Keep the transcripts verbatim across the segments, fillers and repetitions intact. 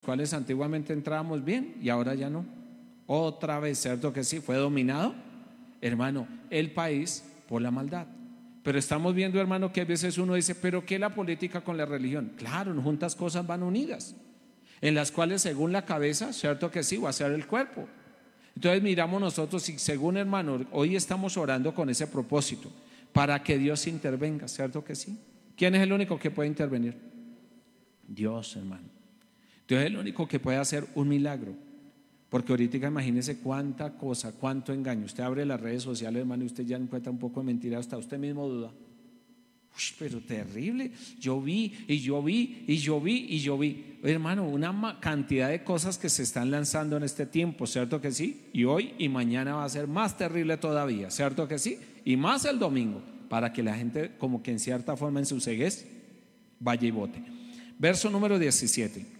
cuales antiguamente entrábamos bien y ahora ya no. Otra vez, ¿cierto que sí? Fue dominado, hermano, el país por la maldad. Pero estamos viendo, hermano, que a veces uno dice, ¿pero qué la política con la religión? Claro, juntas cosas van unidas, en las cuales según la cabeza, ¿cierto que sí? Va a ser el cuerpo. Entonces miramos nosotros y según, hermano, hoy estamos orando con ese propósito, para que Dios intervenga, ¿cierto que sí? ¿Quién es el único que puede intervenir? Dios, hermano. Dios es el único que puede hacer un milagro. Porque ahorita imagínese cuánta cosa, cuánto engaño. Usted abre las redes sociales, hermano, y usted ya encuentra un poco de mentira, hasta usted mismo duda. Uy, pero terrible. Yo vi y yo vi y yo vi y yo vi. Hermano, una cantidad de cosas que se están lanzando en este tiempo, ¿cierto que sí? Y hoy y mañana va a ser más terrible todavía, ¿cierto que sí? Y más el domingo, para que la gente, como que en cierta forma en su ceguez, vaya y vote. Verso número diecisiete.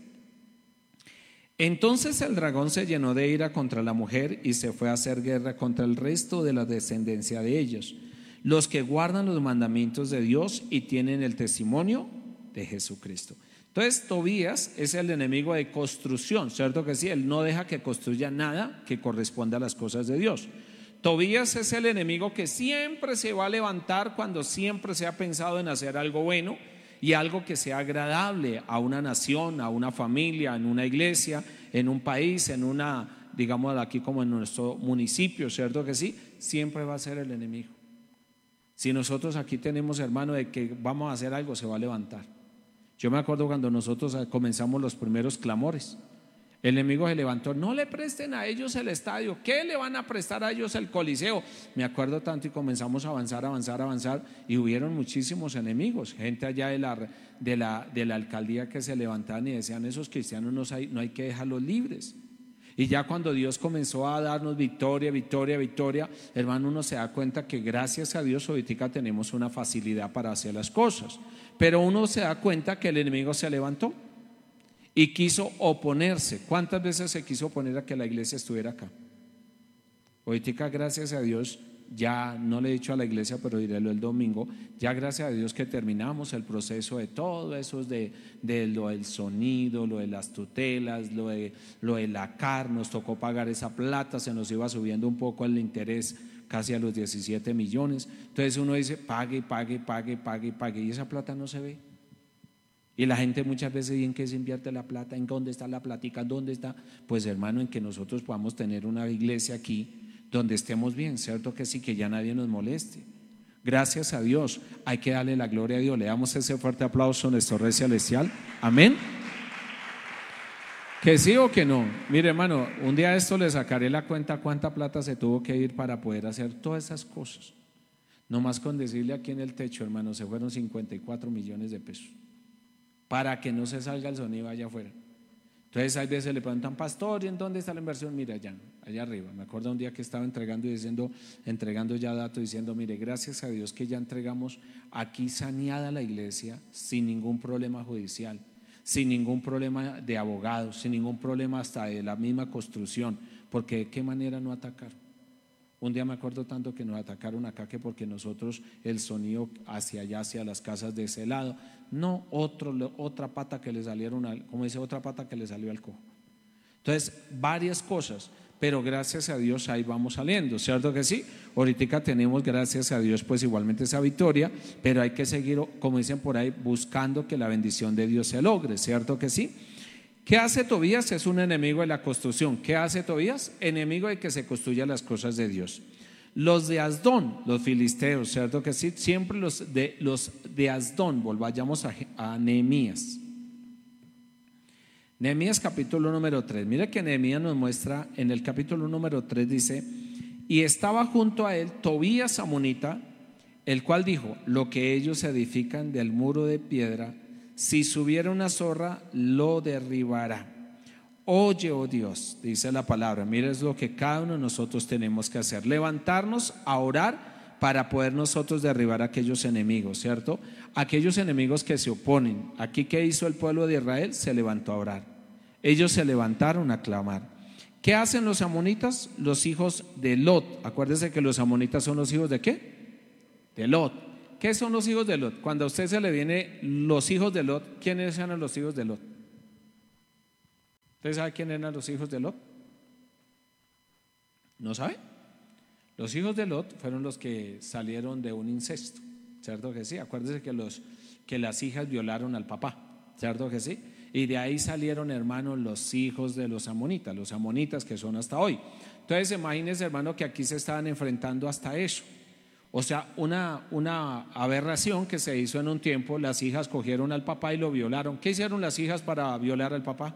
Entonces el dragón se llenó de ira contra la mujer y se fue a hacer guerra contra el resto de la descendencia de ellos, los que guardan los mandamientos de Dios y tienen el testimonio de Jesucristo. Entonces Tobías es el enemigo de construcción, ¿cierto que sí? Él no deja que construya nada que corresponda a las cosas de Dios. Tobías es el enemigo que siempre se va a levantar cuando siempre se ha pensado en hacer algo bueno y algo que sea agradable a una nación, a una familia, en una iglesia, en un país, en una, digamos aquí como en nuestro municipio, ¿cierto que sí? Siempre va a ser el enemigo. Si nosotros aquí tenemos, hermano, de que vamos a hacer algo, se va a levantar. Yo me acuerdo cuando nosotros comenzamos los primeros clamores, el enemigo se levantó, no le presten a ellos el estadio, ¿qué le van a prestar a ellos el coliseo? Me acuerdo tanto y comenzamos a avanzar, avanzar, avanzar y hubieron muchísimos enemigos, gente allá de la, de la, de la alcaldía que se levantaban y decían, esos cristianos no hay, no hay que dejarlos libres. Y ya cuando Dios comenzó a darnos victoria, victoria, victoria, hermano, uno se da cuenta que gracias a Dios ahorita tenemos una facilidad para hacer las cosas, pero uno se da cuenta que el enemigo se levantó y quiso oponerse. ¿Cuántas veces se quiso oponer a que la iglesia estuviera acá? Ahorita gracias a Dios, ya no le he dicho a la iglesia, pero dirélo el domingo, ya gracias a Dios que terminamos el proceso de todo eso, de, de lo del sonido, lo de las tutelas, lo de, lo de la C A R, nos tocó pagar esa plata, se nos iba subiendo un poco el interés casi a los diecisiete millones. Entonces uno dice, pague, pague, pague, pague, pague, y esa plata no se ve. Y la gente muchas veces dice, ¿en qué se invierte la plata? ¿En dónde está la plática? ¿Dónde está? Pues hermano, en que nosotros podamos tener una iglesia aquí donde estemos bien, ¿cierto que sí? Que ya nadie nos moleste. Gracias a Dios, hay que darle la gloria a Dios. Le damos ese fuerte aplauso a nuestro Rey Celestial. Amén. ¿Que sí o que no? Mire hermano, un día esto le sacaré la cuenta cuánta plata se tuvo que ir para poder hacer todas esas cosas. Nomás con decirle aquí en el techo, hermano, se fueron cincuenta y cuatro millones de pesos para que no se salga el sonido allá afuera. Entonces hay veces le preguntan, pastor, ¿y en dónde está la inversión? Mira, allá, allá arriba. Me acuerdo un día que estaba entregando y diciendo, entregando ya datos, diciendo, mire, gracias a Dios que ya entregamos aquí saneada la iglesia sin ningún problema judicial, sin ningún problema de abogados, sin ningún problema hasta de la misma construcción, porque de qué manera no atacar. Un día me acuerdo tanto que nos atacaron acá que porque nosotros el sonido hacia allá, hacia las casas de ese lado, no otro, otra pata que le salieron, al, como dice, otra pata que le salió al cojo. Entonces, varias cosas, pero gracias a Dios ahí vamos saliendo, ¿cierto que sí? Ahorita tenemos, gracias a Dios, pues igualmente esa victoria, pero hay que seguir, como dicen por ahí, buscando que la bendición de Dios se logre, ¿cierto que sí? ¿Qué hace Tobías? Es un enemigo de la construcción. ¿Qué hace Tobías? Enemigo de que se construyan las cosas de Dios. Los de Asdón, los filisteos, ¿cierto que sí? Siempre los de, los de Asdón, volvamos a, a Nehemías. Nehemías capítulo número tres. Mira que Nehemías nos muestra en el capítulo número tres, dice, y estaba junto a él Tobías amonita, el cual dijo, lo que ellos edifican del muro de piedra, si subiera una zorra, lo derribará. Oye, oh Dios, dice la palabra. Mira, es lo que cada uno de nosotros tenemos que hacer: levantarnos a orar para poder nosotros derribar a aquellos enemigos, ¿cierto? Aquellos enemigos que se oponen. Aquí, ¿qué hizo el pueblo de Israel? Se levantó a orar. Ellos se levantaron a clamar. ¿Qué hacen los amonitas? Los hijos de Lot. Acuérdense que los amonitas son los hijos de ¿qué? De Lot. ¿Qué son los hijos de Lot? Cuando a usted se le viene los hijos de Lot, ¿quiénes eran los hijos de Lot? ¿Usted sabe quién eran los hijos de Lot? ¿No sabe? Los hijos de Lot fueron los que salieron de un incesto, ¿cierto que sí? Acuérdese que, los, que las hijas violaron al papá, ¿cierto que sí? Y de ahí salieron, hermanos, los hijos de los amonitas, los amonitas que son hasta hoy. Entonces imagínense, hermano, que aquí se estaban enfrentando hasta eso. O sea, una, una aberración que se hizo en un tiempo. Las hijas cogieron al papá y lo violaron. ¿Qué hicieron las hijas para violar al papá?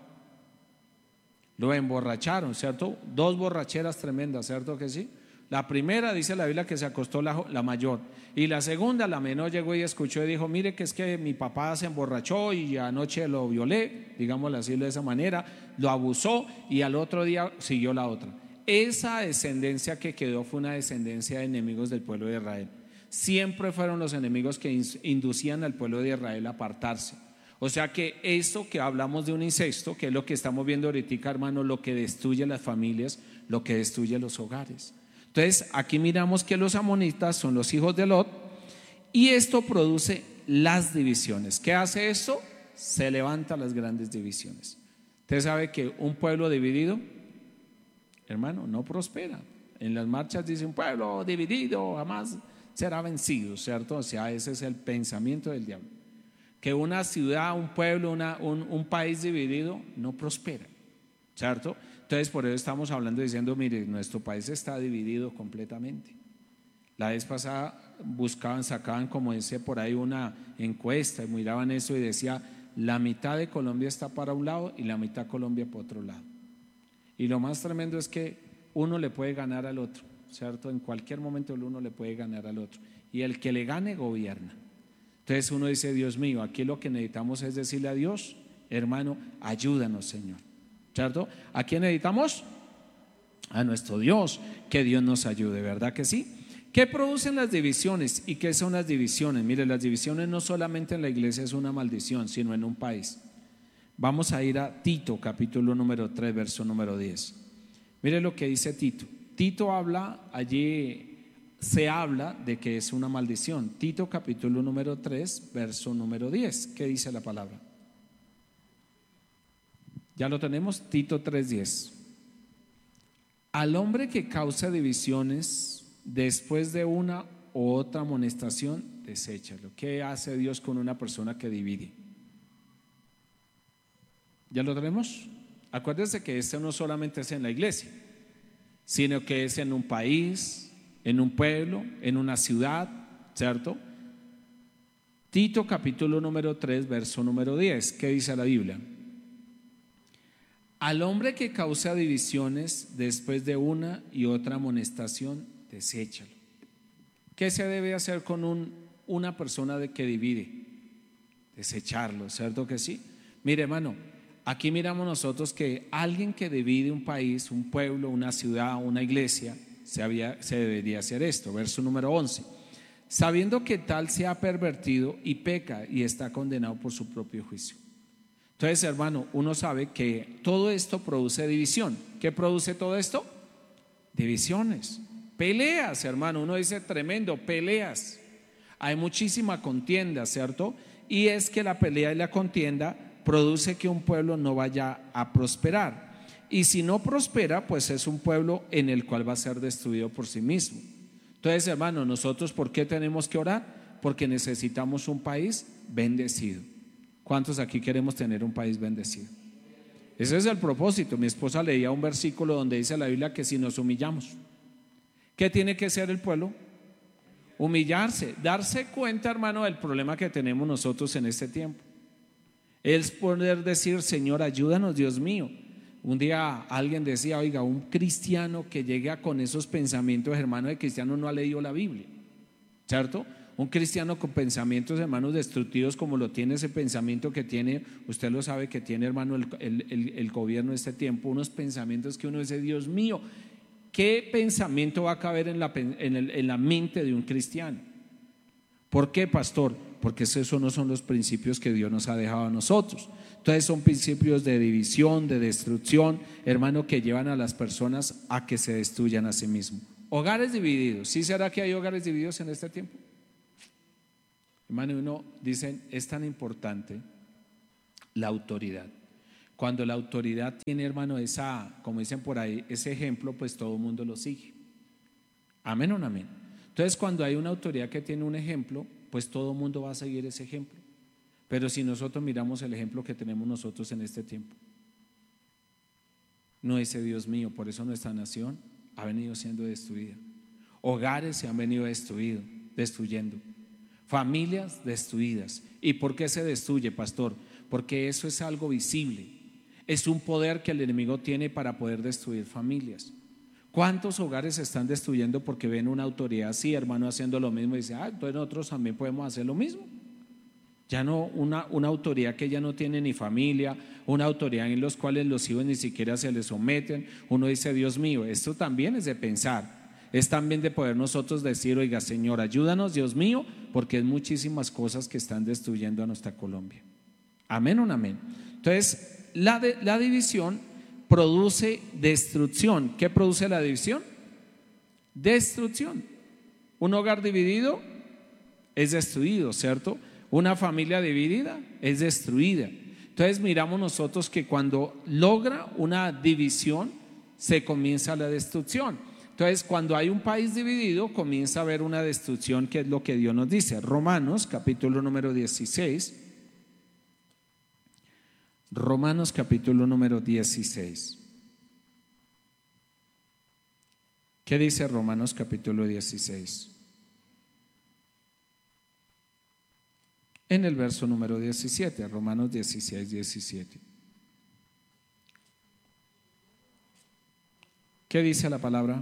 Lo emborracharon, ¿cierto? Dos borracheras tremendas, ¿cierto que sí? La primera, dice la Biblia, que se acostó la, la mayor, y la segunda, la menor, llegó y escuchó y dijo: mire que es que mi papá se emborrachó y anoche lo violé, digámoslo así de esa manera, lo abusó, y al otro día siguió la otra. Esa descendencia que quedó fue una descendencia de enemigos del pueblo de Israel. Siempre fueron los enemigos que inducían al pueblo de Israel a apartarse. O sea que esto que hablamos de un incesto, que es lo que estamos viendo ahorita, hermano, lo que destruye las familias, lo que destruye los hogares. Entonces aquí miramos que los amonitas son los hijos de Lot, y esto produce las divisiones. ¿Qué hace esto? Se levantan las grandes divisiones. Usted sabe que un pueblo dividido, hermano, no prospera. En las marchas dice: un pueblo dividido jamás será vencido, ¿cierto? O sea, ese es el pensamiento del diablo. Que una ciudad, un pueblo, una, un, un país dividido no prospera, ¿cierto? Entonces por eso estamos hablando diciendo: mire, nuestro país está dividido completamente. La vez pasada buscaban, sacaban como dice por ahí una encuesta y miraban eso y decía: la mitad de Colombia está para un lado y la mitad de Colombia para otro lado. Y lo más tremendo es que uno le puede ganar al otro, ¿cierto? En cualquier momento el uno le puede ganar al otro, y el que le gane gobierna. Entonces uno dice: Dios mío, aquí lo que necesitamos es decirle a Dios: hermano, ayúdanos, Señor, ¿cierto? ¿A quién necesitamos? A nuestro Dios, que Dios nos ayude, ¿verdad que sí? ¿Qué producen las divisiones y qué son las divisiones? Mire, las divisiones no solamente en la iglesia es una maldición, sino en un país. Vamos a ir a Tito, capítulo número tres, verso número diez. Mire lo que dice Tito. Tito habla allí, se habla de que es una maldición. Tito capítulo número tres, verso número diez. ¿Qué dice la palabra? Ya lo tenemos, Tito tres diez. Al hombre que causa divisiones después de una u otra amonestación, deséchalo. ¿Qué hace Dios con una persona que divide? ¿Ya lo tenemos? Acuérdense que esto no solamente es en la iglesia, sino que es en un país, en un pueblo, en una ciudad, ¿cierto? Tito capítulo número tres, verso número diez. ¿Qué dice la Biblia? Al hombre que causa divisiones después de una y otra amonestación, deséchalo. ¿Qué se debe hacer con un, una persona de que divide? Desecharlo, ¿cierto que sí? Mire, hermano, aquí miramos nosotros que alguien que divide un país, un pueblo, una ciudad, una iglesia, se, había, se debería hacer esto. Verso número once. Sabiendo que tal se ha pervertido y peca y está condenado por su propio juicio. Entonces, hermano, uno sabe que todo esto produce división. ¿Qué produce todo esto? Divisiones, peleas, hermano. Uno dice: tremendo, peleas. Hay muchísima contienda, ¿cierto? Y es que la pelea y la contienda produce que un pueblo no vaya a prosperar, y si no prospera, pues es un pueblo en el cual va a ser destruido por sí mismo. Entonces, hermano, nosotros ¿por qué tenemos que orar? Porque necesitamos un país bendecido. ¿Cuántos aquí queremos tener un país bendecido? Ese es el propósito. Mi esposa leía un versículo donde dice la Biblia que si nos humillamos, ¿qué tiene que ser el pueblo? Humillarse, darse cuenta, hermano, del problema que tenemos nosotros en este tiempo. Es poder decir: Señor, ayúdanos, Dios mío. Un día alguien decía: oiga, un cristiano que llega con esos pensamientos, hermano, de cristiano no ha leído la Biblia, ¿cierto? Un cristiano con pensamientos, hermanos, destructivos como lo tiene ese pensamiento que tiene, usted lo sabe que tiene, hermano, el, el, el, el gobierno de este tiempo, unos pensamientos que uno dice: Dios mío, ¿qué pensamiento va a caber en la, en, el, en la mente de un cristiano? ¿Por qué, pastor? Porque esos no son los principios que Dios nos ha dejado a nosotros. Entonces son principios de división, de destrucción, hermano, que llevan a las personas a que se destruyan a sí mismos. Hogares divididos. ¿Sí será que hay hogares divididos en este tiempo? Hermano, uno dice: es tan importante la autoridad. Cuando la autoridad tiene, hermano, esa, como dicen por ahí, ese ejemplo, pues todo el mundo lo sigue. Amén o no amén. Entonces, cuando hay una autoridad que tiene un ejemplo, pues todo el mundo va a seguir ese ejemplo. Pero si nosotros miramos el ejemplo que tenemos nosotros en este tiempo, no dice Dios mío, por eso nuestra nación ha venido siendo destruida. Hogares se han venido destruido, destruyendo. Familias destruidas. ¿Y por qué se destruye, pastor? Porque eso es algo visible. Es un poder que el enemigo tiene para poder destruir familias. ¿Cuántos hogares se están destruyendo porque ven una autoridad así, hermano, haciendo lo mismo y dicen, ah, entonces nosotros también podemos hacer lo mismo? Ya no, una, una autoridad que ya no tiene ni familia, una autoridad en los cuales los hijos ni siquiera se les someten. Uno dice, Dios mío, esto también es de pensar. Es también de poder nosotros decir, oiga, Señor, ayúdanos, Dios mío, porque es muchísimas cosas que están destruyendo a nuestra Colombia. Amén o no amén. Entonces, la, de, la división produce destrucción. ¿Qué produce la división? Destrucción. Un hogar dividido es destruido, ¿cierto? Una familia dividida es destruida. Entonces miramos nosotros que cuando logra una división se comienza la destrucción. Entonces cuando hay un país dividido comienza a haber una destrucción, que es lo que Dios nos dice. Romanos capítulo número dieciséis. Romanos capítulo número dieciséis. ¿Qué dice Romanos capítulo dieciséis? En el verso número diecisiete, Romanos dieciséis, diecisiete. ¿Qué dice la palabra?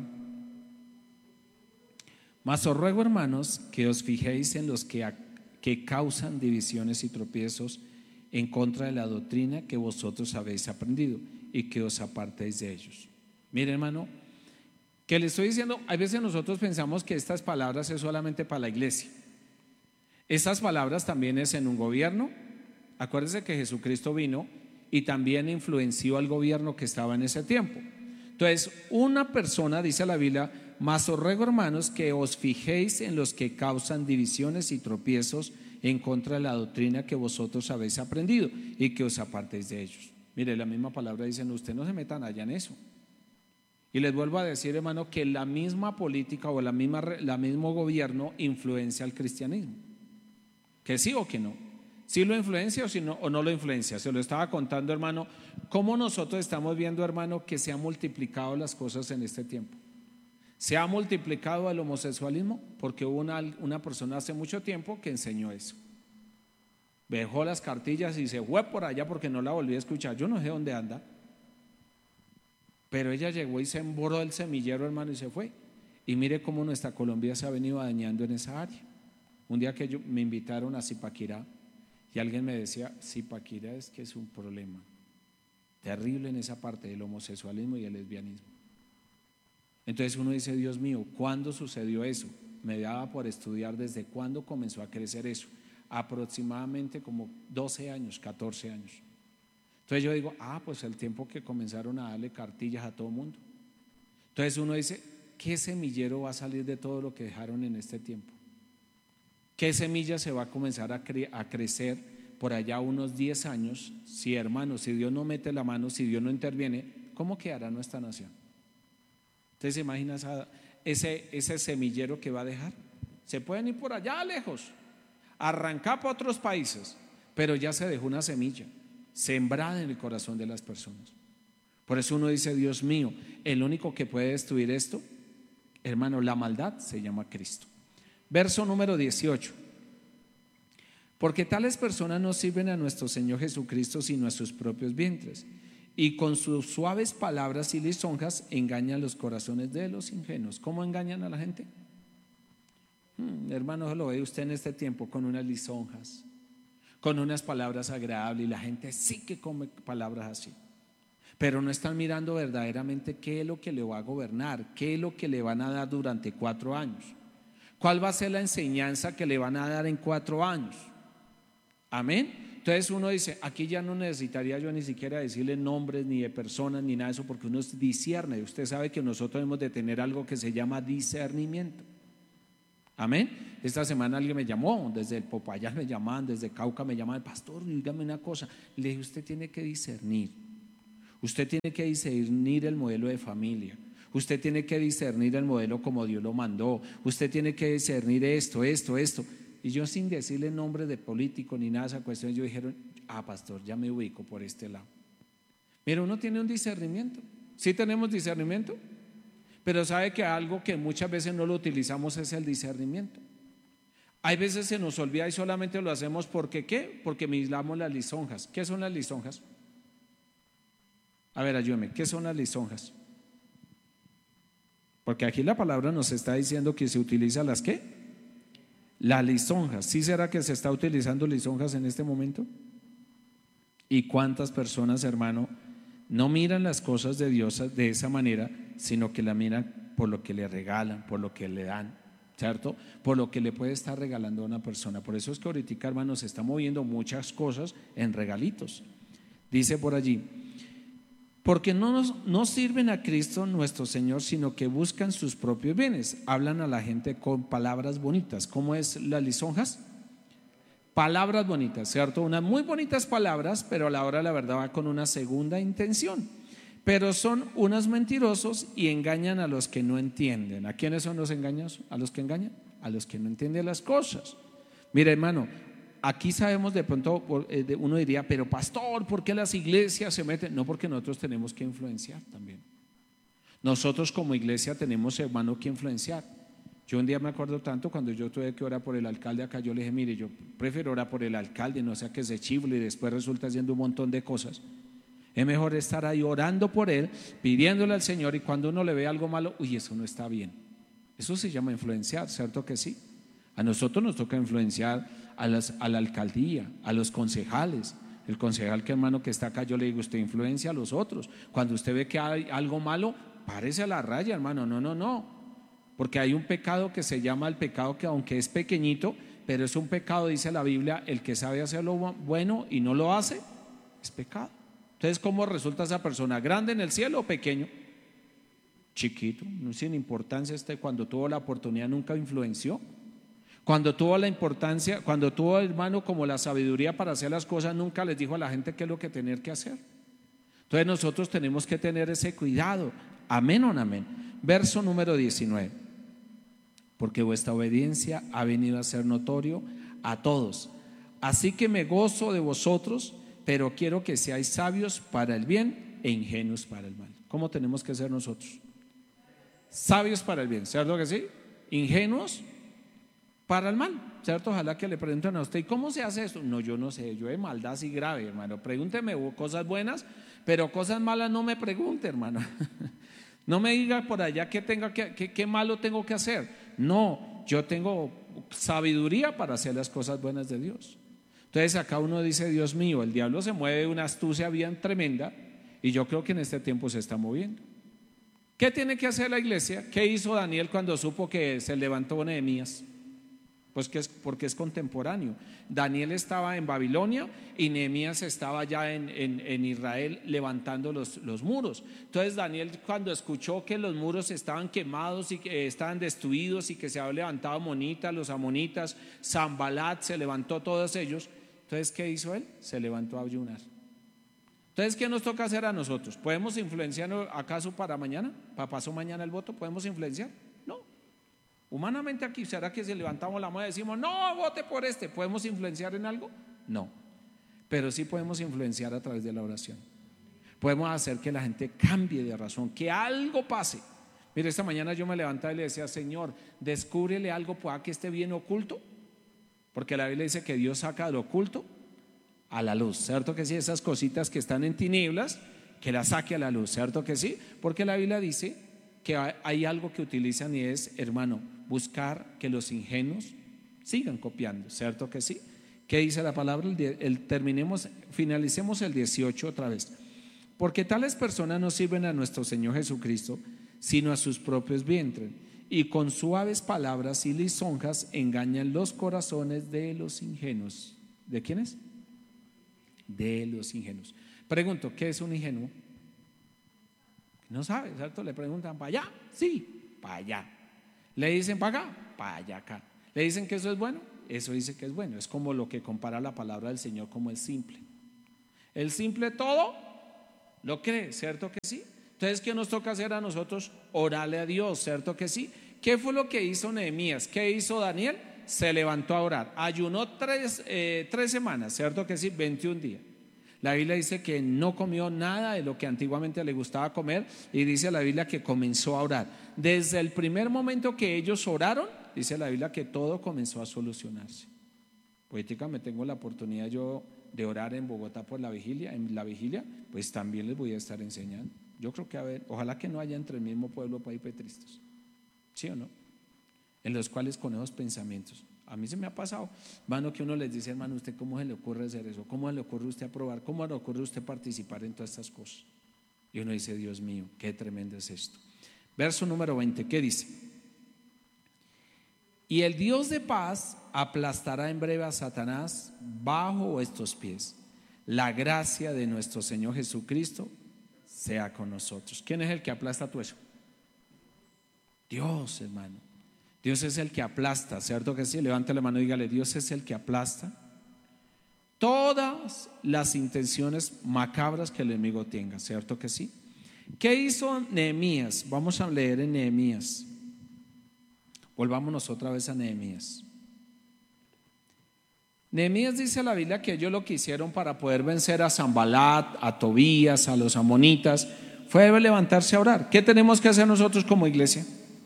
Mas os ruego, hermanos, que os fijéis en los que, que causan divisiones y tropiezos en contra de la doctrina que vosotros habéis aprendido, y que os apartéis de ellos. Mire, hermano, que le estoy diciendo, a veces nosotros pensamos que estas palabras es solamente para la iglesia. Estas palabras también es en un gobierno. Acuérdense que Jesucristo vino y también influenció al gobierno que estaba en ese tiempo. Entonces, una persona, dice la Biblia, mas os ruego, hermanos, que os fijéis en los que causan divisiones y tropiezos en contra de la doctrina que vosotros habéis aprendido, y que os apartéis de ellos. Mire, la misma palabra dice, ustedes no se metan allá en eso. Y les vuelvo a decir, hermano, que la misma política o la misma, la mismo gobierno influencia al cristianismo. Que sí o que no. Si lo influencia o, si no, o no lo influencia. Se lo estaba contando, hermano, cómo nosotros estamos viendo, hermano, que se han multiplicado las cosas en este tiempo. Se ha multiplicado el homosexualismo porque hubo una, una persona hace mucho tiempo que enseñó eso. Dejó las cartillas y se fue por allá porque no la volví a escuchar. Yo no sé dónde anda. Pero ella llegó y sembró el semillero, hermano, y se fue. Y mire cómo nuestra Colombia se ha venido dañando en esa área. Un día que yo, me invitaron a Zipaquirá y alguien me decía, Zipaquirá es que es un problema terrible en esa parte del homosexualismo y el lesbianismo. Entonces uno dice, Dios mío, ¿cuándo sucedió eso? Me daba por estudiar desde cuándo comenzó a crecer eso. Aproximadamente como doce años, catorce años. Entonces yo digo, ah, pues el tiempo que comenzaron a darle cartillas a todo el mundo. Entonces uno dice, ¿qué semillero va a salir de todo lo que dejaron en este tiempo? ¿Qué semilla se va a comenzar a, cre a crecer por allá unos diez años? Si, hermano, si Dios no mete la mano, si Dios no interviene, ¿cómo quedará nuestra nación? ¿Ustedes se imaginan esa, ese, ese semillero que va a dejar? Se pueden ir por allá lejos, arrancar para otros países, pero ya se dejó una semilla sembrada en el corazón de las personas. Por eso uno dice, Dios mío, el único que puede destruir esto, hermano, la maldad se llama Cristo. Verso número dieciocho. Porque tales personas no sirven a nuestro Señor Jesucristo sino a sus propios vientres, y con sus suaves palabras y lisonjas engañan los corazones de los ingenuos. ¿Cómo engañan a la gente? Hmm, hermano, lo ve usted en este tiempo con unas lisonjas, con unas palabras agradables, y la gente sí que come palabras así, pero no están mirando verdaderamente qué es lo que le va a gobernar, qué es lo que le van a dar durante cuatro años. ¿Cuál va a ser la enseñanza que le van a dar en cuatro años? Amén. Entonces uno dice, aquí ya no necesitaría yo ni siquiera decirle nombres ni de personas ni nada de eso, porque uno discierne. Usted sabe que nosotros hemos de tener algo que se llama discernimiento. Amén. Esta semana alguien me llamó, desde el Popayán me llamaban, desde Cauca me llamaban, pastor, dígame una cosa. Le dije, usted tiene que discernir, usted tiene que discernir el modelo de familia, usted tiene que discernir el modelo como Dios lo mandó, usted tiene que discernir esto, esto, esto. Y yo, sin decirle nombre de político ni nada de esa cuestión, yo dijeron, ah, pastor, ya me ubico por este lado. Mira, uno tiene un discernimiento, sí tenemos discernimiento, pero sabe que algo que muchas veces no lo utilizamos es el discernimiento. Hay veces se nos olvida y solamente lo hacemos porque ¿qué? Porque miramos las lisonjas. ¿Qué son las lisonjas? A ver, ayúdame, ¿qué son las lisonjas? Porque aquí la palabra nos está diciendo que se utiliza las ¿qué? Las lisonjas. ¿Sí será que se está utilizando lisonjas en este momento? ¿Y cuántas personas, hermano, no miran las cosas de Dios de esa manera, sino que la miran por lo que le regalan, por lo que le dan, ¿cierto? Por lo que le puede estar regalando a una persona. Por eso es que ahorita, hermano, se está moviendo muchas cosas en regalitos. Dice por allí, porque no, nos, no sirven a Cristo nuestro Señor, sino que buscan sus propios bienes. Hablan a la gente con palabras bonitas. ¿Cómo es las lisonjas? Palabras bonitas, ¿cierto? Unas muy bonitas palabras, pero a la hora de la verdad va con una segunda intención. Pero son unos mentirosos y engañan a los que no entienden. ¿A quiénes son los engañosos? ¿A los que engañan? A los que no entienden las cosas. Mira, hermano, aquí sabemos de pronto, uno diría, pero pastor, ¿por qué las iglesias se meten? No, porque nosotros tenemos que influenciar también. Nosotros como iglesia tenemos, hermano, que influenciar. Yo un día me acuerdo tanto cuando yo tuve que orar por el alcalde acá, yo le dije, mire, yo prefiero orar por el alcalde, no sea que se chifle y después resulta haciendo un montón de cosas. Es mejor estar ahí orando por él, pidiéndole al Señor, y cuando uno le ve algo malo, uy, eso no está bien. Eso se llama influenciar, ¿cierto que sí? A nosotros nos toca influenciar a, las, a la alcaldía, a los concejales. El concejal, que hermano que está acá, yo le digo, usted influencia a los otros. Cuando usted ve que hay algo malo, párese a la raya, hermano. No, no, no. Porque hay un pecado que se llama el pecado que, aunque es pequeñito, pero es un pecado, dice la Biblia, el que sabe hacer lo bueno y no lo hace, es pecado. Entonces, ¿cómo resulta esa persona? ¿Grande en el cielo o pequeño? Chiquito, no sin importancia. Este, cuando tuvo la oportunidad, nunca influenció. Cuando tuvo la importancia, cuando tuvo, hermano, como la sabiduría para hacer las cosas, nunca les dijo a la gente qué es lo que tener que hacer. Entonces nosotros tenemos que tener ese cuidado. Amén o no amén. Verso número diecinueve. Porque vuestra obediencia ha venido a ser notorio a todos. Así que me gozo de vosotros, pero quiero que seáis sabios para el bien e ingenuos para el mal. ¿Cómo tenemos que ser nosotros? Sabios para el bien, ¿cierto que sí? Ingenuos para el mal, ¿cierto? Ojalá que le pregunten a usted, ¿y cómo se hace esto? No, yo no sé, yo de maldad así grave, hermano. Pregúnteme cosas buenas, pero cosas malas no me pregunte, hermano. No me diga por allá qué, tenga que, qué, qué malo tengo que hacer. No, yo tengo sabiduría para hacer las cosas buenas de Dios. Entonces acá uno dice, Dios mío, el diablo se mueve de una astucia bien tremenda, y yo creo que en este tiempo se está moviendo. ¿Qué tiene que hacer la iglesia? ¿Qué hizo Daniel cuando supo que se levantó Nehemías? Pues que es porque es contemporáneo. Daniel estaba en Babilonia y Nehemías estaba ya en, en, en Israel levantando los, los muros. Entonces Daniel, cuando escuchó que los muros estaban quemados y que estaban destruidos y que se había levantado Monita, los amonitas, Sanbalat, se levantó todos ellos. Entonces, ¿qué hizo él? Se levantó a ayunar. Entonces, ¿qué nos toca hacer a nosotros? ¿Podemos influenciar acaso para mañana? ¿Para pasó mañana el voto? ¿Podemos influenciar? No. Humanamente aquí, ¿será que si levantamos la mano y decimos, no, vote por este? ¿Podemos influenciar en algo? No. Pero sí podemos influenciar a través de la oración. Podemos hacer que la gente cambie de razón, que algo pase. Mire, esta mañana yo me levantaba y le decía, Señor, descúbrele algo, pueda que esté bien oculto. Porque la Biblia dice que Dios saca de lo oculto a la luz, ¿cierto que sí? Esas cositas que están en tinieblas, que las saque a la luz, ¿cierto que sí? Porque la Biblia dice que hay algo que utilizan y es, hermano, buscar que los ingenuos sigan copiando, ¿cierto que sí? ¿Qué dice la palabra? El, el, terminemos, finalicemos el dieciocho otra vez. Porque tales personas no sirven a nuestro Señor Jesucristo, sino a sus propios vientres, y con suaves palabras y lisonjas engañan los corazones de los ingenuos. ¿De quiénes? De los ingenuos. Pregunto, ¿qué es un ingenuo? No sabe, ¿cierto? Le preguntan, ¿para allá? Sí, para allá. Le dicen, ¿para acá? Para allá acá. ¿Le dicen que eso es bueno? Eso dice que es bueno. Es como lo que compara la palabra del Señor como el simple. El simple todo lo cree, ¿cierto que sí? Entonces, ¿qué nos toca hacer a nosotros? Orarle a Dios, ¿cierto que sí? ¿Qué fue lo que hizo Nehemías? ¿Qué hizo Daniel? Se levantó a orar. Ayunó tres, eh, tres semanas, ¿cierto que sí? veintiún días. La Biblia dice que no comió nada de lo que antiguamente le gustaba comer, y dice la Biblia que comenzó a orar. Desde el primer momento que ellos oraron, dice la Biblia que todo comenzó a solucionarse. Poéticamente tengo la oportunidad yo de orar en Bogotá por la vigilia, en la vigilia, pues también les voy a estar enseñando. Yo creo que a ver, ojalá que no haya entre el mismo pueblo paipetristas, ¿sí o no? En los cuales con esos pensamientos. A mí se me ha pasado, hermano, que uno les dice, hermano, ¿usted cómo se le ocurre hacer eso? ¿Cómo se le ocurre usted aprobar? ¿Cómo le ocurre usted participar en todas estas cosas? Y uno dice, Dios mío, qué tremendo es esto. Verso número veinte, ¿qué dice? Y el Dios de paz aplastará en breve a Satanás bajo estos pies. La gracia de nuestro Señor Jesucristo sea con nosotros. ¿Quién es el que aplasta todo eso? Dios, hermano. Dios es el que aplasta, ¿cierto que sí? Levante la mano y dígale, Dios es el que aplasta todas las intenciones macabras que el enemigo tenga, ¿cierto que sí? ¿Qué hizo Nehemías? Vamos a leer en Nehemías. Volvámonos otra vez a Nehemías. Nehemías dice la Biblia que ellos lo que hicieron para poder vencer a Sanbalat, a Tobías, a los amonitas, fue levantarse a orar. ¿Qué tenemos que hacer nosotros como iglesia?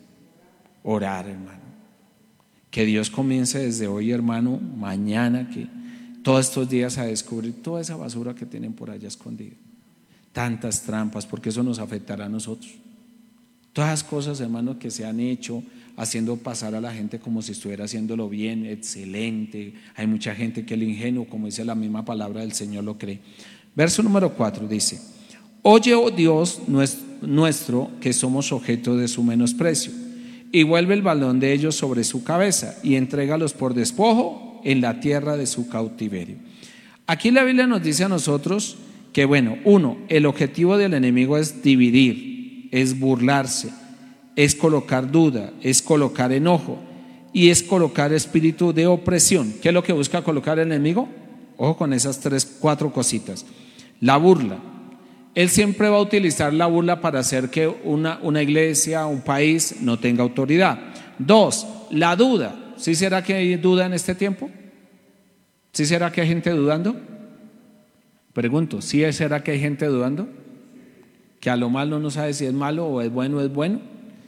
Orar, hermano. Que Dios comience desde hoy, hermano, mañana, que todos estos días a descubrir toda esa basura que tienen por allá escondida. Tantas trampas, porque eso nos afectará a nosotros. Todas las cosas, hermano, que se han hecho haciendo pasar a la gente como si estuviera haciéndolo bien, excelente. Hay mucha gente que el ingenuo, como dice la misma palabra del Señor, lo cree. Verso número cuatro dice: oye, oh Dios nuestro, que somos objeto de su menosprecio, y vuelve el balón de ellos sobre su cabeza, y entrégalos por despojo en la tierra de su cautiverio. Aquí la Biblia nos dice a nosotros que, bueno, uno, el objetivo del enemigo es dividir, es burlarse, es colocar duda, es colocar enojo y es colocar espíritu de opresión. ¿Qué es lo que busca colocar el enemigo? Ojo con esas tres, cuatro cositas. La burla. Él siempre va a utilizar la burla para hacer que una, una iglesia, un país no tenga autoridad. Dos, la duda. ¿Sí será que hay duda en este tiempo? ¿Sí será que hay gente dudando? Pregunto, ¿sí será que hay gente dudando? Que a lo malo no sabe si es malo o es bueno o es bueno.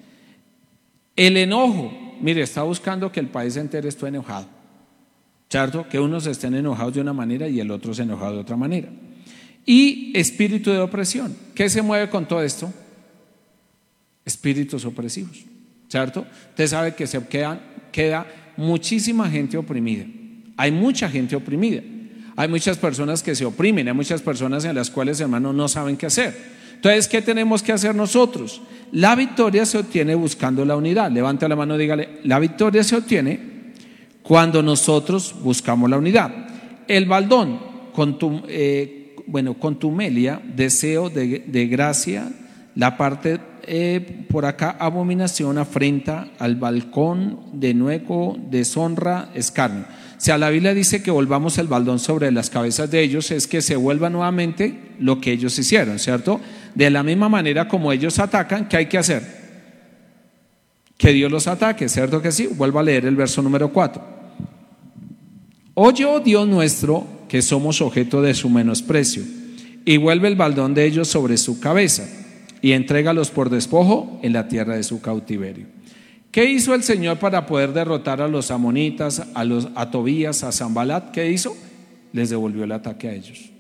El enojo. Mire, está buscando que el país entero esté enojado, ¿cierto? Que unos estén enojados de una manera y el otro se enojado de otra manera. Y espíritu de opresión. ¿Qué se mueve con todo esto? Espíritus opresivos, ¿cierto? Usted sabe que se queda, queda muchísima gente oprimida. Hay mucha gente oprimida. Hay muchas personas que se oprimen. Hay muchas personas en las cuales, hermanos, no saben qué hacer. Entonces, ¿qué tenemos que hacer nosotros? La victoria se obtiene buscando la unidad. Levante la mano y dígale: la victoria se obtiene cuando nosotros buscamos la unidad. El baldón, contum, eh, bueno, contumelia, deseo de, de gracia. La parte eh, por acá, abominación, afrenta, al balcón, denueco, deshonra, escarnio. O sea, la Biblia dice que volvamos el baldón sobre las cabezas de ellos, es que se vuelva nuevamente lo que ellos hicieron, ¿cierto? De la misma manera como ellos atacan, ¿qué hay que hacer? Que Dios los ataque, ¿cierto que sí? Vuelvo a leer el verso número cuatro. Oye, oh Dios nuestro, que somos objeto de su menosprecio, y vuelve el baldón de ellos sobre su cabeza, y entrégalos por despojo en la tierra de su cautiverio. ¿Qué hizo el Señor para poder derrotar a los amonitas, a, los, a Tobías, a Sanbalat? ¿Qué hizo? Les devolvió el ataque a ellos.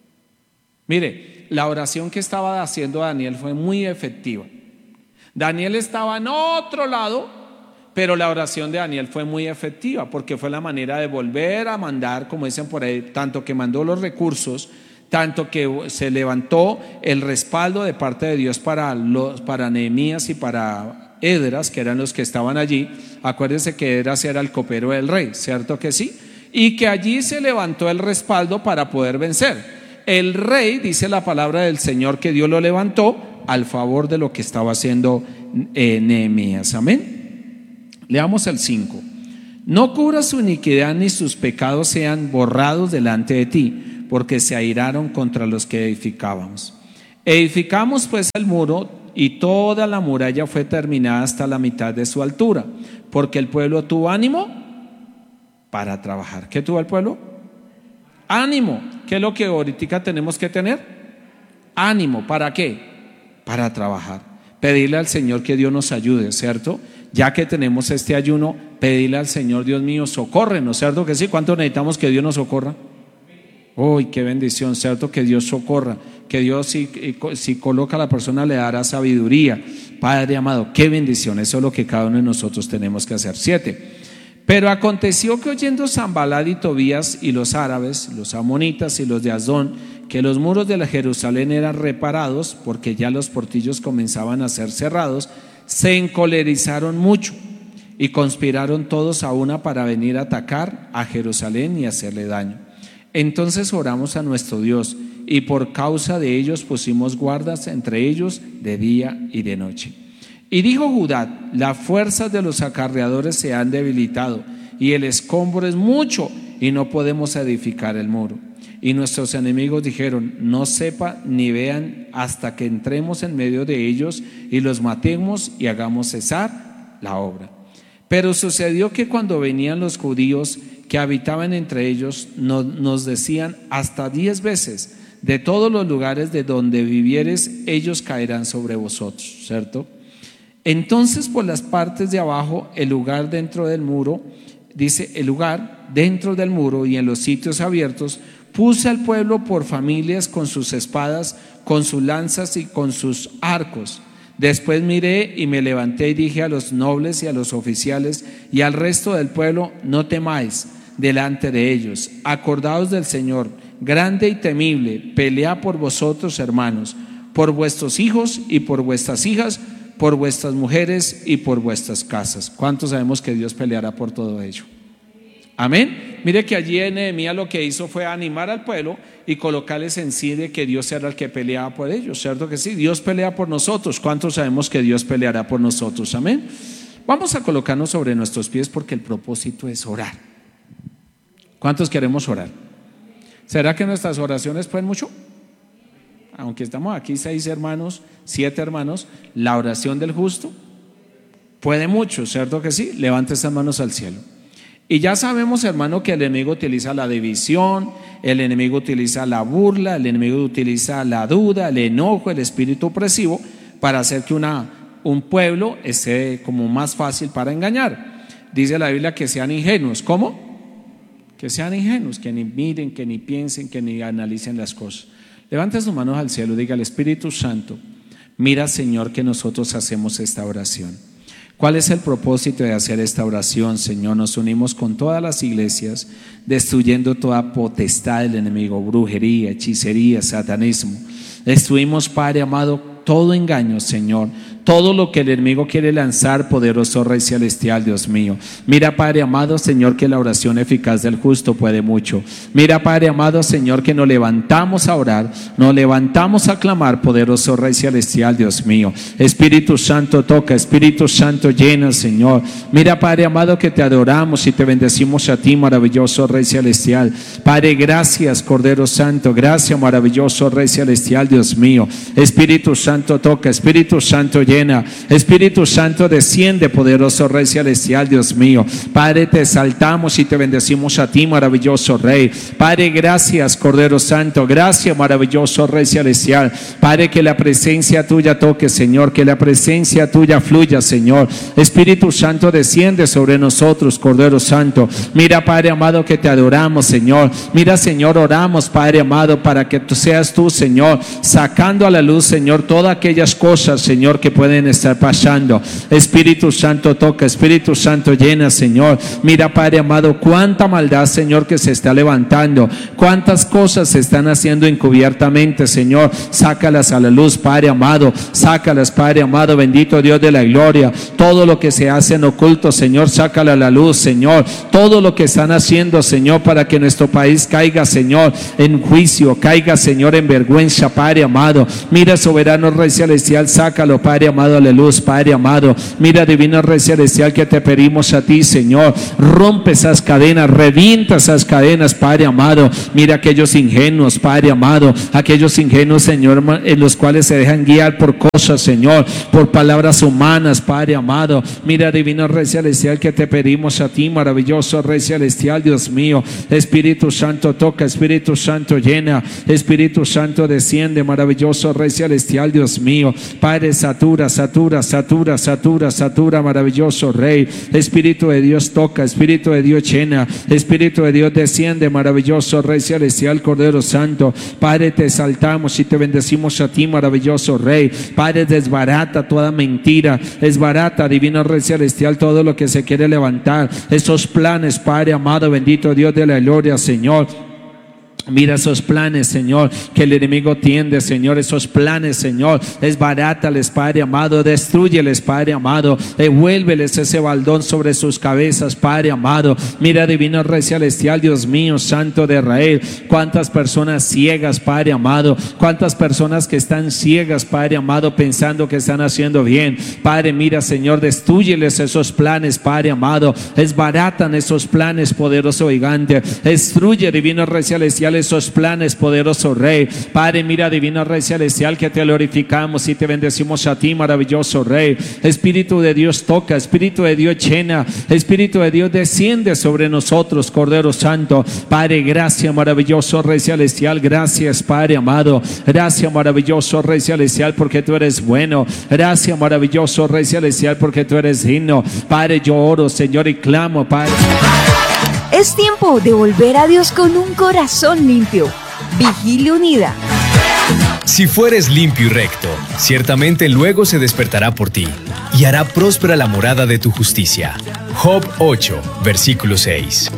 Mire, la oración que estaba haciendo Daniel fue muy efectiva. Daniel estaba en otro lado, pero la oración de Daniel fue muy efectiva, porque fue la manera de volver a mandar, como dicen por ahí, tanto que mandó los recursos, tanto que se levantó el respaldo de parte de Dios para, los, para Nehemías y para Edras, que eran los que estaban allí. Acuérdense que Edras era el copero del rey, ¿cierto que sí? Y que allí se levantó el respaldo para poder vencer. El rey, dice la palabra del Señor, que Dios lo levantó al favor de lo que estaba haciendo eh, Nehemías. Amén. Leamos el cinco. No cubras su iniquidad ni sus pecados sean borrados delante de ti, porque se airaron contra los que edificábamos. Edificamos pues el muro, y toda la muralla fue terminada hasta la mitad de su altura, porque el pueblo tuvo ánimo para trabajar. ¿Qué tuvo el pueblo? Ánimo. ¿Qué es lo que ahorita tenemos que tener? Ánimo. ¿Para qué? Para trabajar. Pedirle al Señor que Dios nos ayude, ¿cierto? Ya que tenemos este ayuno, pedirle al Señor: Dios mío, socórrenos, ¿cierto que sí? ¿Cuánto necesitamos que Dios nos socorra? Uy, qué bendición, ¿cierto? Que Dios socorra, que Dios si, si coloca a la persona le dará sabiduría. Padre amado, qué bendición. Eso es lo que cada uno de nosotros tenemos que hacer. Siete. Pero aconteció que oyendo Sanballat y Tobías y los árabes, los amonitas y los de Asdón, que los muros de la Jerusalén eran reparados, porque ya los portillos comenzaban a ser cerrados, se encolerizaron mucho y conspiraron todos a una para venir a atacar a Jerusalén y hacerle daño. Entonces oramos a nuestro Dios, y por causa de ellos pusimos guardas entre ellos de día y de noche. Y dijo Judá: las fuerzas de los acarreadores se han debilitado, y el escombro es mucho, y no podemos edificar el muro. Y nuestros enemigos dijeron: no sepa ni vean hasta que entremos en medio de ellos y los matemos y hagamos cesar la obra. Pero sucedió que cuando venían los judíos que habitaban entre ellos, nos, nos decían hasta diez veces: de todos los lugares de donde vivieres, ellos caerán sobre vosotros, ¿cierto? Entonces por las partes de abajo, el lugar dentro del muro, dice el lugar dentro del muro y en los sitios abiertos, puse al pueblo por familias con sus espadas, con sus lanzas y con sus arcos. Después miré y me levanté y dije a los nobles y a los oficiales y al resto del pueblo: no temáis delante de ellos, acordaos del Señor, grande y temible, pelea por vosotros, hermanos, por vuestros hijos y por vuestras hijas, por vuestras mujeres y por vuestras casas. ¿Cuántos sabemos que Dios peleará por todo ello? Amén. Mire que allí en Nehemías lo que hizo fue animar al pueblo y colocarles en sí de que Dios era el que peleaba por ellos, ¿cierto que sí? Dios pelea por nosotros. ¿Cuántos sabemos que Dios peleará por nosotros? Amén. Vamos a colocarnos sobre nuestros pies porque el propósito es orar. ¿Cuántos queremos orar? ¿Será que nuestras oraciones pueden mucho? Aunque estamos aquí seis hermanos, siete hermanos, la oración del justo puede mucho, ¿cierto que sí? Levante esas manos al cielo. Y ya sabemos, hermano, que el enemigo utiliza la división, el enemigo utiliza la burla, el enemigo utiliza la duda, el enojo, el espíritu opresivo para hacer que una, un pueblo esté como más fácil para engañar. Dice la Biblia que sean ingenuos. ¿Cómo? Que sean ingenuos, que ni miren, que ni piensen, que ni analicen las cosas. Levante sus manos al cielo y diga al Espíritu Santo: mira, Señor, que nosotros hacemos esta oración. ¿Cuál es el propósito de hacer esta oración, Señor? Nos unimos con todas las iglesias, destruyendo toda potestad del enemigo, brujería, hechicería, satanismo. Destruimos, Padre amado, todo engaño, Señor, todo lo que el enemigo quiere lanzar, poderoso Rey Celestial, Dios mío. Mira, Padre amado, Señor, que la oración eficaz del justo puede mucho. Mira, Padre amado, Señor, que nos levantamos a orar, nos levantamos a clamar, poderoso Rey Celestial, Dios mío. Espíritu Santo toca, Espíritu Santo llena, Señor. Mira, Padre amado, que te adoramos y te bendecimos a ti, maravilloso Rey Celestial. Padre, gracias, Cordero Santo, gracias, maravilloso Rey Celestial, Dios mío. Espíritu Santo toca, Espíritu Santo llena. Espíritu Santo desciende, poderoso Rey Celestial, Dios mío. Padre, te exaltamos y te bendecimos a ti, maravilloso Rey. Padre, gracias, Cordero Santo, gracias, maravilloso Rey Celestial. Padre, que la presencia tuya toque, Señor, que la presencia tuya fluya, Señor. Espíritu Santo desciende sobre nosotros, Cordero Santo. Mira, Padre amado, que te adoramos, Señor. Mira, Señor, oramos, Padre amado, para que tú seas tú, Señor, sacando a la luz, Señor, todas aquellas cosas, Señor, que pueden estar pasando. Espíritu Santo toca, Espíritu Santo llena, Señor. Mira, Padre amado, cuánta maldad, Señor, que se está levantando, cuántas cosas se están haciendo encubiertamente, Señor. Sácalas a la luz, Padre amado, sácalas, Padre amado, bendito Dios de la gloria. Todo lo que se hace en oculto, Señor, sácala a la luz, Señor. Todo lo que están haciendo, Señor, para que nuestro país caiga, Señor, en juicio, caiga, Señor, en vergüenza, Padre amado. Mira, soberano Rey Celestial, sácalo, Padre amado, aleluya, Padre amado. Mira, divino Rey celestial, que te pedimos a ti, Señor, rompe esas cadenas, revienta esas cadenas, Padre amado. Mira aquellos ingenuos, Padre amado, aquellos ingenuos, Señor, en los cuales se dejan guiar por cosas, Señor, por palabras humanas, Padre amado. Mira, divino Rey celestial, que te pedimos a ti, maravilloso Rey celestial, Dios mío. Espíritu Santo toca, Espíritu Santo llena, Espíritu Santo desciende, maravilloso Rey celestial, Dios mío. Padre, satura, satura, satura, satura, satura, maravilloso Rey. Espíritu de Dios toca, Espíritu de Dios llena, Espíritu de Dios desciende, maravilloso Rey celestial, Cordero Santo. Padre, te exaltamos y te bendecimos a ti, maravilloso Rey. Padre, desbarata toda mentira, desbarata, divino Rey celestial, todo lo que se quiere levantar, esos planes, Padre amado, bendito Dios de la gloria, Señor. Mira esos planes, Señor, que el enemigo tiende, Señor, esos planes, Señor, desbarátales, Padre amado, destruyeles, Padre amado, devuélveles ese baldón sobre sus cabezas, Padre amado. Mira, divino Rey celestial, Dios mío, Santo de Israel, cuántas personas ciegas, Padre amado, cuántas personas que están ciegas, Padre amado, pensando que están haciendo bien. Padre, mira, Señor, destruyeles esos planes, Padre amado, desbaratan esos planes, poderoso gigante, destruye, divino Rey celestial, esos planes, poderoso Rey. Padre, mira, divino Rey celestial, que te glorificamos y te bendecimos a ti, maravilloso Rey. Espíritu de Dios toca, Espíritu de Dios llena, Espíritu de Dios desciende sobre nosotros, Cordero Santo. Padre, gracias, maravilloso Rey celestial, gracias, Padre amado, gracias, maravilloso Rey celestial, porque tú eres bueno, gracias, maravilloso Rey celestial, porque tú eres digno. Padre, yo oro, Señor, y clamo, Padre. Es tiempo de volver a Dios con un corazón limpio. Vigilia Unida. Si fueres limpio y recto, ciertamente luego se despertará por ti y hará próspera la morada de tu justicia. Job ocho, versículo seis.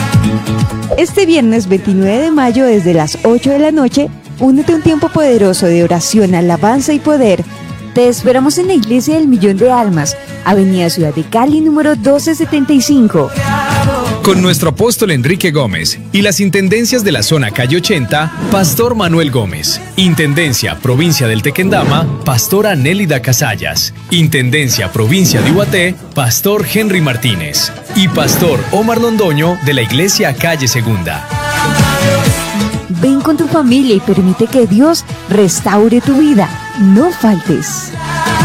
Este viernes veintinueve de mayo, desde las ocho de la noche, únete a un tiempo poderoso de oración, alabanza y poder. Te esperamos en la Iglesia del Millón de Almas, Avenida Ciudad de Cali, número doce setenta y cinco. Con nuestro apóstol Enrique Gómez y las intendencias de la zona calle ochenta, Pastor Manuel Gómez. Intendencia Provincia del Tequendama, Pastora Nélida Casallas. Intendencia Provincia de Ubaté, Pastor Henry Martínez. Y Pastor Omar Londoño, de la Iglesia Calle Segunda. Ven con tu familia y permite que Dios restaure tu vida. No faltes.